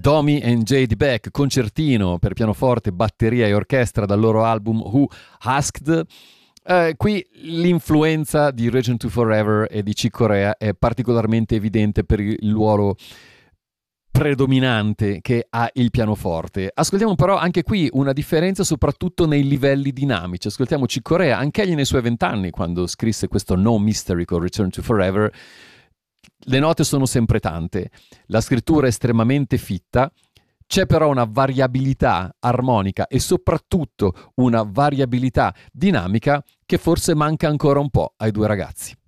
Domi and J.D. Beck, concertino per pianoforte, batteria e orchestra dal loro album Who Asked. Qui l'influenza di Region 2 Forever e di Chick Corea è particolarmente evidente per il ruolo predominante che ha il pianoforte. Ascoltiamo però anche qui una differenza soprattutto nei livelli dinamici. Ascoltiamo Chick Corea, anche egli nei suoi 20 anni, quando scrisse questo No Mystery con Return to Forever. Le note sono sempre tante, la scrittura è estremamente fitta, c'è però una variabilità armonica e soprattutto una variabilità dinamica che forse manca ancora un po' ai due ragazzi.